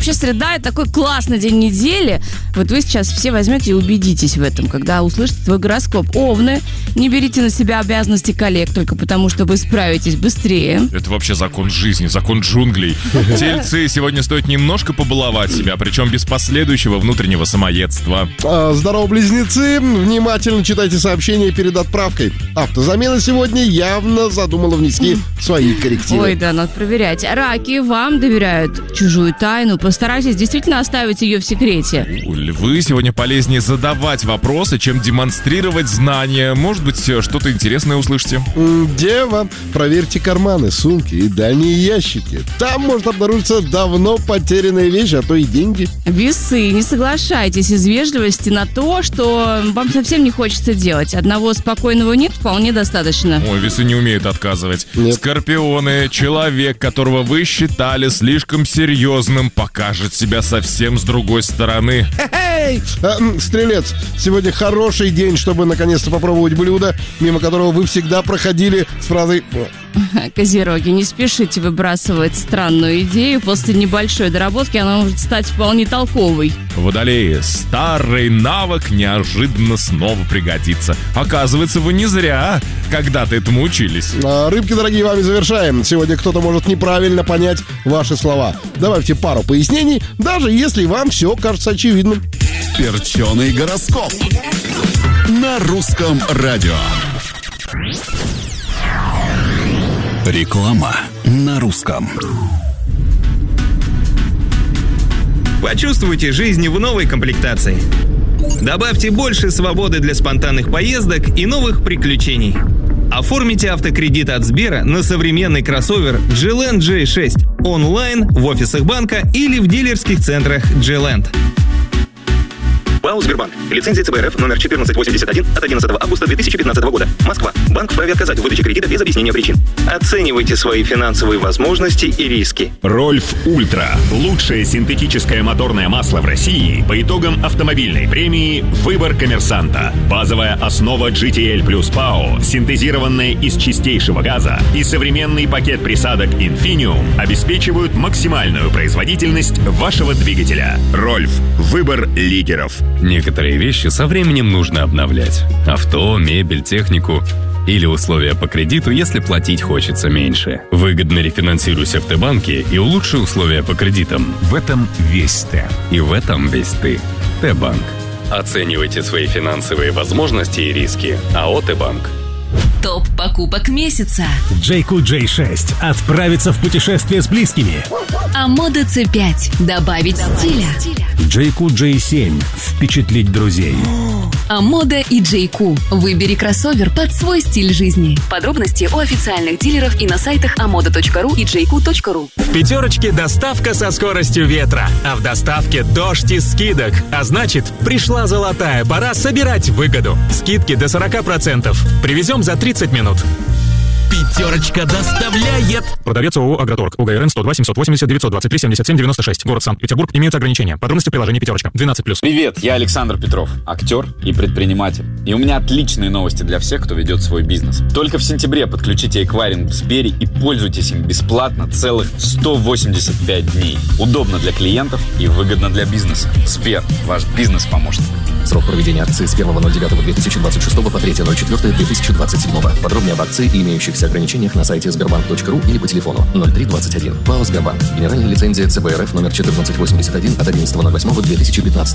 вообще среда – это такой классный день недели. Вот вы сейчас все возьмете и убедитесь в этом, когда услышите свой гороскоп. Овны, не берите на себя обязанности коллег только потому, что вы справитесь быстрее. Это вообще закон жизни, закон джунглей. Тельцы, сегодня стоит немножко побаловать себя, причем без последующего внутреннего самоедства. Здорово, близнецы. Внимательно читайте сообщения перед отправкой. Автозамена сегодня явно задумала внести свои коррективы. Ой, да, надо проверять. Раки, вам доверяют чужую тайну. Постарайтесь действительно оставить ее в секрете. Львы, сегодня полезнее задавать вопросы, чем демонстрировать знания. Может быть, что-то интересное услышите. Дева, проверьте карманы, сумки и дальние ящики. Там может обнаружиться давно потерянная вещь, а то и деньги. Весы, не соглашайтесь из вежливости на то, что вам совсем не хочется делать. Одного спокойного нет, вполне достаточно. Ой, весы не умеют отказывать. Нет. Скорпионы, человек, которого вы считали слишком серьезным, покажет себя совсем с другой стороны. Эй! Стрелец, сегодня хороший день, чтобы наконец-то попробовать блюдо, мимо которого вы всегда проходили с фразой... Козероги, не спешите выбрасывать странную идею. После небольшой доработки она может стать вполне толковой. Водолеи, старый навык неожиданно снова пригодится. Оказывается, вы не зря когда-то этому учились. Рыбки, дорогие, вами завершаем. Сегодня кто-то может неправильно понять ваши слова. Добавьте пару пояснений, даже если вам все кажется очевидным. Перченый гороскоп на русском радио. Реклама на русском. Почувствуйте жизнь в новой комплектации. Добавьте больше свободы для спонтанных поездок и новых приключений. Оформите автокредит от Сбера на современный кроссовер G-Land J6 онлайн, в офисах банка или в дилерских центрах G-Land. ПАО «Сбербанк». Лицензия ЦБРФ номер 1481 от 11 августа 2015 года. Москва. Банк вправе отказать в выдаче кредита без объяснения причин. Оценивайте свои финансовые возможности и риски. Рольф Ультра. Лучшее синтетическое моторное масло в России по итогам автомобильной премии «Выбор коммерсанта». Базовая основа GTL плюс ПАО, синтезированная из чистейшего газа, и современный пакет присадок Infinium обеспечивают максимальную производительность вашего двигателя. Рольф. Выбор лидеров. Некоторые вещи со временем нужно обновлять. Авто, мебель, технику. Или условия по кредиту, если платить хочется меньше. Выгодно рефинансируйся в Т-банке и улучши условия по кредитам. В этом весь Т. И в этом весь ты. Т-банк. Оценивайте свои финансовые возможности и риски. АО «Т-банк». Топ покупок месяца. JQ J6. Отправиться в путешествие с близкими. Амода C5. Добавить стиля. JQ J7. Впечатлить друзей. Амода и JQ. Выбери кроссовер под свой стиль жизни. Подробности у официальных дилеров и на сайтах amoda.ru и jq.ru. В пятерочке доставка со скоростью ветра, а в доставке дождь из скидок. А значит, пришла золотая пора собирать выгоду. Скидки до 40%. Привезем за 30 минут. Пятерочка доставляет. Продавец ООО «Агроторг». УГРН 102 780 923 77 96. Город Санкт-Петербург. Имеются ограничения. Подробности в приложении «Пятерочка». 12+. Привет, я Александр Петров, актер и предприниматель. И у меня отличные новости для всех, кто ведет свой бизнес. Только в сентябре подключите эквайринг в Сбере и пользуйтесь им бесплатно целых 185 дней. Удобно для клиентов и выгодно для бизнеса. Сбер, ваш бизнес-помощник. Срок проведения акции с 1.09.2026 по 3.04.2027. Подробнее об акции и имеющихся ограничениях на сайте sberbank.ru или по телефону 0321. ПАО «Сбербанк». Генеральная лицензия ЦБРФ номер 1481 от 11.08.2015.